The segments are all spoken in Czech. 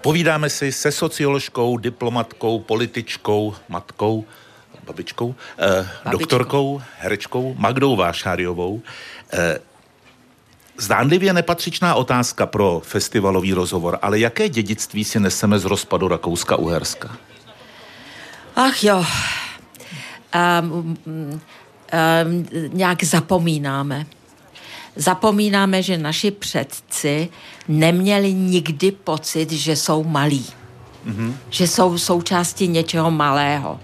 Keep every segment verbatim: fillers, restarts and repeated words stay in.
Povídáme si se socioložkou, diplomatkou, političkou, matkou, babičkou, eh, Babičko. doktorkou, herečkou Magdou Vášáriovou. Eh, zdánlivě nepatřičná otázka pro festivalový rozhovor, ale jaké dědictví si neseme z rozpadu Rakouska-Uherska? Ach jo, um, um, nějak zapomínáme. Zapomínáme, že naši předci neměli nikdy pocit, že jsou malí. Mm-hmm. Že jsou součástí něčeho malého.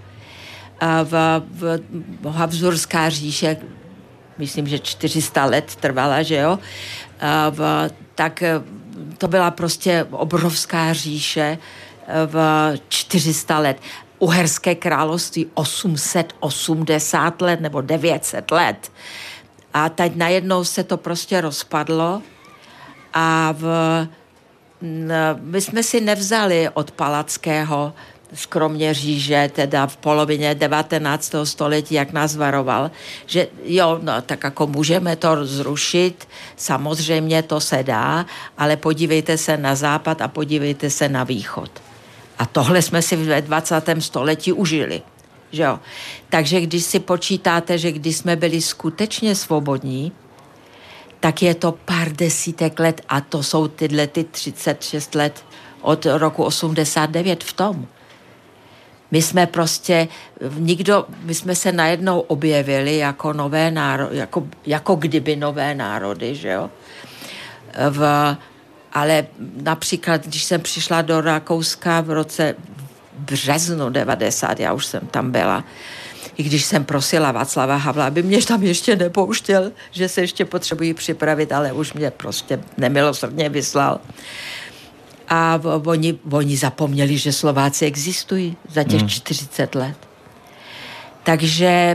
V, v, Habsburská říše, myslím, že čtyři sta let trvala, že jo? V, tak to byla prostě obrovská říše v čtyři sta let. Uherské království osm set osmdesát let nebo devět set let. A teď najednou se to prostě rozpadlo a v, my jsme si nevzali od Palackého z Kroměříže, teda v polovině devatenáctého století, jak nás varoval, že jo, no tak jako můžeme to zrušit, samozřejmě to se dá, ale podívejte se na západ a podívejte se na východ. A tohle jsme si ve dvacátém století užili. Že jo? Takže když si počítáte, že když jsme byli skutečně svobodní, tak je to pár desítek let a to jsou tyhle ty třicet šest let od roku osmdesát devět v tom. My jsme prostě, nikdo, my jsme se najednou objevili jako nové národy, jako, jako kdyby nové národy, že jo? V, ale například, když jsem přišla do Rakouska v roce březnu devadesát, já už jsem tam byla, i když jsem prosila Václava Havla, aby mě tam ještě nepouštěl, že se ještě potřebují připravit, ale už mě prostě nemilosrdně vyslal. A oni, oni zapomněli, že Slováci existují za těch hmm. čtyřicet let. Takže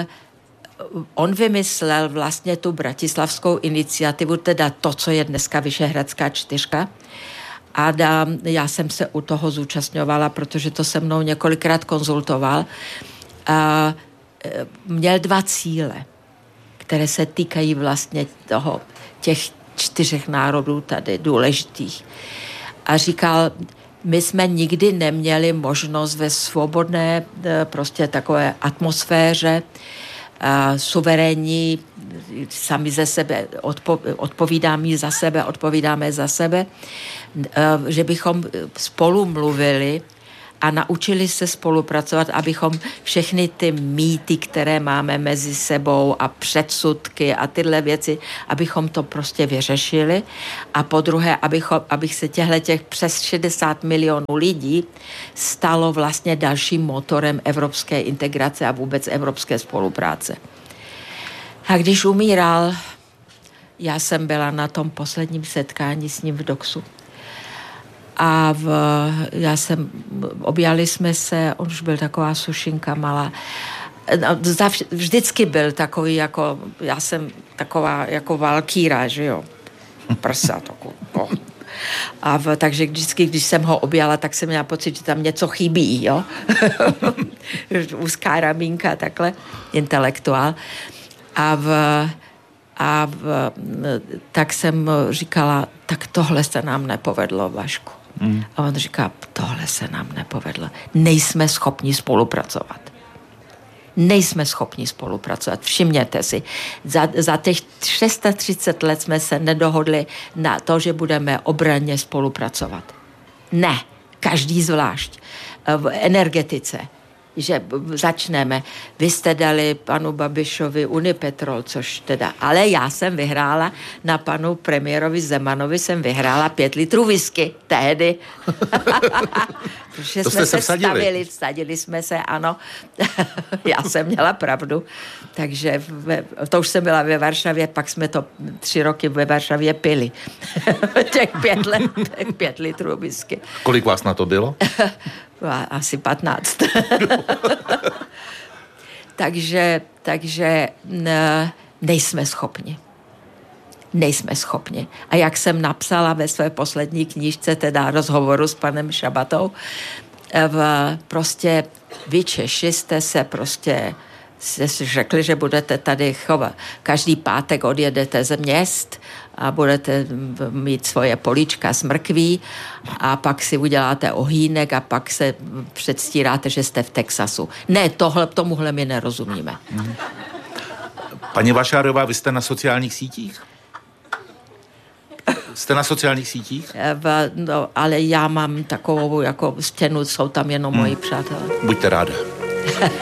on vymyslel vlastně tu bratislavskou iniciativu, teda to, co je dneska Vyšehradská čtyřka. A da, já jsem se u toho zúčastňovala, protože to se mnou několikrát konzultoval. A měl dva cíle, které se týkají vlastně toho, těch čtyřech národů tady důležitých. A říkal, my jsme nikdy neměli možnost ve svobodné prostě takové atmosféře suverénní, sami ze sebe, odpo, odpovídáme za sebe, odpovídáme za sebe, že bychom spolu mluvili a naučili se spolupracovat, abychom všechny ty mýty, které máme mezi sebou a předsudky a tyhle věci, abychom to prostě vyřešili. A po druhé, abychom, abych se těchto těch přes šedesát milionů lidí stalo vlastně dalším motorem evropské integrace a vůbec evropské spolupráce. A když umíral, já jsem byla na tom posledním setkání s ním v Doxu. A v, já jsem, objali jsme se, on už byl taková sušinka malá. Vždycky byl takový, jako, já jsem taková jako valkýra, že jo. Prsa, takový. No. A v, takže vždycky, když jsem ho objala, tak jsem měla pocit, že tam něco chybí, jo. Úzká ramínka, takhle, intelektuál. A v, a v, tak jsem říkala, tak tohle se nám nepovedlo, Vašku. Mm. A on říká, tohle se nám nepovedlo. Nejsme schopni spolupracovat. Nejsme schopni spolupracovat. Všimněte si, za, za těch třicet šest let jsme se nedohodli na to, že budeme obranně spolupracovat. Ne, každý zvlášť. V energetice, že začneme. Vy jste dali panu Babišovi Unipetrol, což teda, ale já jsem vyhrála na panu premiérovi Zemanovi, jsem vyhrála pět litrů whisky tehdy. Protože to jsme se se stavili, vsadili jsme se, ano. Já jsem měla pravdu. Takže ve, to už jsem byla ve Varšavě, pak jsme to tři roky ve Varšavě pili. těch pět, let, těch pět litrů whisky. Kolik vás na to bylo? Asi patnáct. takže, takže nejsme schopni. Nejsme schopni. A jak jsem napsala ve své poslední knížce, teda rozhovoru s panem Šabatou, v, prostě vy Češi jste se prostě jste si řekli, že budete tady chovat. Každý pátek odjedete ze měst a budete mít svoje políčka s mrkví a pak si uděláte ohýnek a pak se předstíráte, že jste v Texasu. Ne, tohle, tomuhle my nerozumíme. Hmm. Paní Vašáriová, vy jste na sociálních sítích? Jste na sociálních sítích? V, no, ale já mám takovou jako stěnu, jsou tam jenom hmm. moji přátelé. Buďte ráda.